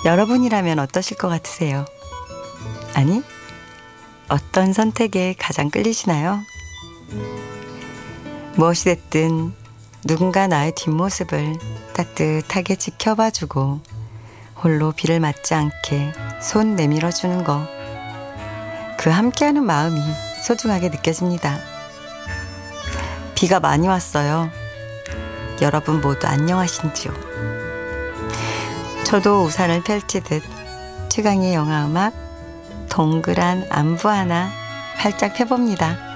여러분이라면 어떠실 것 같으세요? 아니, 어떤 선택에 가장 끌리시나요? 무엇이 됐든 누군가 나의 뒷모습을 따뜻하게 지켜봐주고 홀로 비를 맞지 않게 손 내밀어주는 거, 그 함께하는 마음이 소중하게 느껴집니다. 비가 많이 왔어요. 여러분 모두 안녕하신지요? 저도 우산을 펼치듯 최강의 영화음악 동그란 안부 하나 활짝 펴봅니다.